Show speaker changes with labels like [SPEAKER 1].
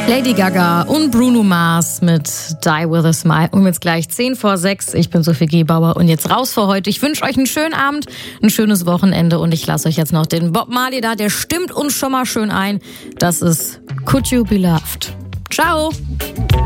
[SPEAKER 1] Lady Gaga und Bruno Mars mit Die With A Smile. Und jetzt gleich 5:10. Ich bin Sophie Gebauer und jetzt raus für heute. Ich wünsche euch einen schönen Abend, ein schönes Wochenende und ich lasse euch jetzt noch den Bob Marley da. Der stimmt uns schon mal schön ein. Das ist Could You Be Loved. Ciao!